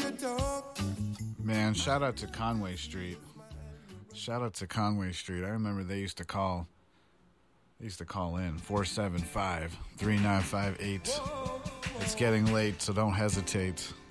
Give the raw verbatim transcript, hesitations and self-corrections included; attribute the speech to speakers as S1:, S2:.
S1: Man, shout out to Conway Street. Shout out to Conway Street. I remember they used to call they used to call in four seven five, three nine five eight. It's getting late, so don't hesitate.